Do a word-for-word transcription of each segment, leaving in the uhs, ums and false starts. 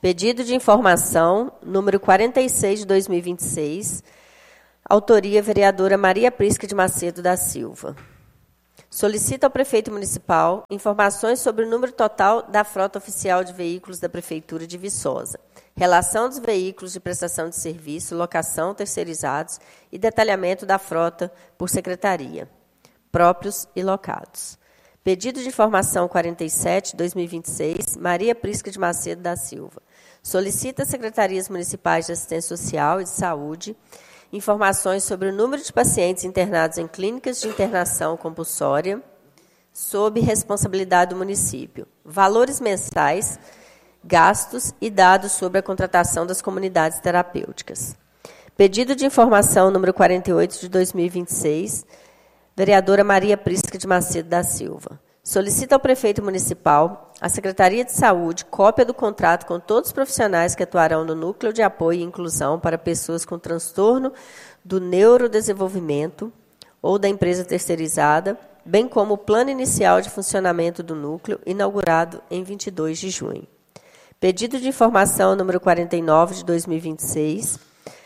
Pedido de informação, número quarenta e seis, de dois mil e vinte e seis, autoria vereadora Maria Prisca de Macedo da Silva. Solicita ao prefeito municipal informações sobre o número total da frota oficial de veículos da Prefeitura de Viçosa, relação dos veículos de prestação de serviço, locação, terceirizados e detalhamento da frota por secretaria, próprios e locados. Pedido de informação quarenta e sete, de dois mil e vinte e seis, Maria Prisca de Macedo da Silva. Solicita às secretarias municipais de assistência social e de saúde informações sobre o número de pacientes internados em clínicas de internação compulsória sob responsabilidade do município, valores mensais, gastos e dados sobre a contratação das comunidades terapêuticas. Pedido de informação número quarenta e oito, de dois mil e vinte e seis, vereadora Maria Prisca de Macedo da Silva. Solicita ao prefeito municipal, à Secretaria de Saúde, cópia do contrato com todos os profissionais que atuarão no Núcleo de Apoio e Inclusão para pessoas com transtorno do neurodesenvolvimento ou da empresa terceirizada, bem como o plano inicial de funcionamento do núcleo, inaugurado em vinte e dois de junho. Pedido de informação número quarenta e nove, de dois mil e vinte e seis,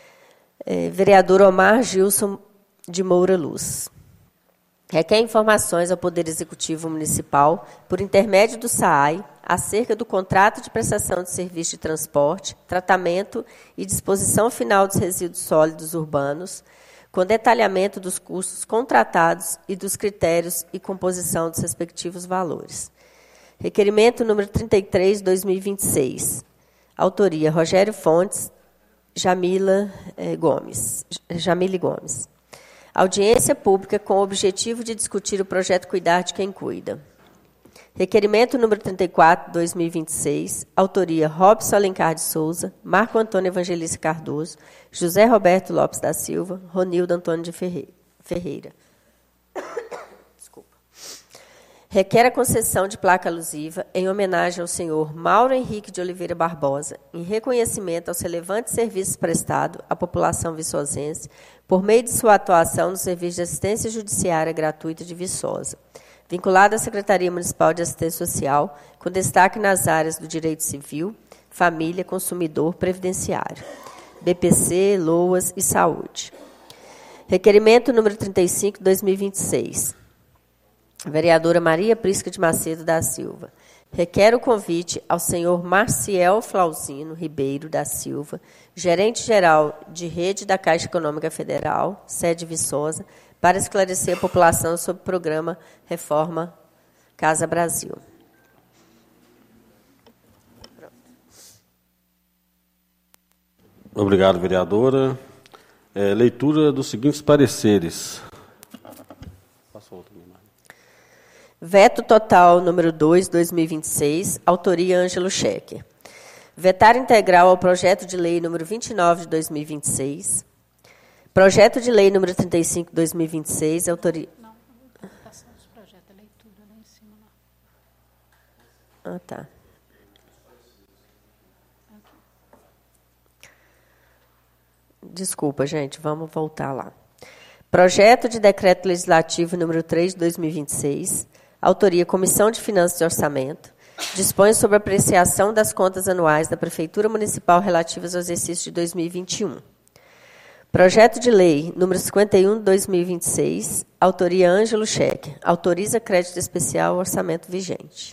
eh, vereador Omar Gilson de Moura Luz. Requer informações ao Poder Executivo Municipal, por intermédio do S A I, acerca do contrato de prestação de serviço de transporte, tratamento e disposição final dos resíduos sólidos urbanos, com detalhamento dos custos contratados e dos critérios e composição dos respectivos valores. Requerimento número trinta e três, de dois mil e vinte e seis. Autoria, Rogério Fontes, Jamila eh, Gomes. Jamile Gomes. Audiência pública com o objetivo de discutir o projeto Cuidar de Quem Cuida. Requerimento número trinta e quatro, de dois mil e vinte e seis, autoria Robson Alencar de Souza, Marco Antônio Evangelista Cardoso, José Roberto Lopes da Silva, Ronildo Antônio de Ferreira. Desculpa. Requer a concessão de placa alusiva em homenagem ao senhor Mauro Henrique de Oliveira Barbosa, em reconhecimento aos relevantes serviços prestados à população viçosense, por meio de sua atuação no Serviço de Assistência Judiciária Gratuita de Viçosa, vinculado à Secretaria Municipal de Assistência Social, com destaque nas áreas do Direito Civil, Família, Consumidor, Previdenciário, B P C, LOAS e Saúde. Requerimento número trinta e cinco, de dois mil e vinte e seis. Vereadora Maria Prisca de Macedo da Silva. Requer o convite ao senhor Marciel Flauzino Ribeiro da Silva, gerente-geral de rede da Caixa Econômica Federal, sede Viçosa, para esclarecer a população sobre o programa Reforma Casa Brasil. Pronto. Obrigado, vereadora. É, leitura dos seguintes pareceres. Veto total número dois, dois mil e vinte e seis, autoria Ângelo Schecker. Vetar integral ao projeto de lei número vinte e nove, de dois mil e vinte e seis. Projeto de lei número trinta e cinco, de dois mil e vinte e seis, autoria... Não, a votação dos projetos, a leitura lá em cima. Lá. Ah, tá. Desculpa, gente, vamos voltar lá. Projeto de decreto legislativo número três, de dois mil e vinte e seis, autoria Comissão de Finanças e Orçamento, dispõe sobre a apreciação das contas anuais da Prefeitura Municipal relativas ao exercício de dois mil e vinte e um. Projeto de lei número cinquenta e um, de dois mil e vinte e seis, autoria Ângelo Schecker, autoriza crédito especial ao orçamento vigente.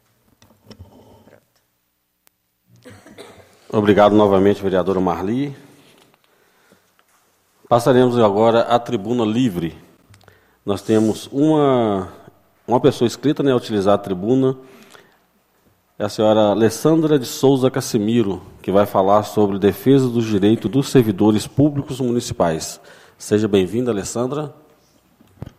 Obrigado novamente, vereadora Marli. Passaremos agora à tribuna livre. Nós temos uma, uma pessoa inscrita, né, a utilizar a tribuna, é a senhora Alessandra de Souza Cassimiro, que vai falar sobre defesa dos direitos dos servidores públicos municipais. Seja bem-vinda, Alessandra.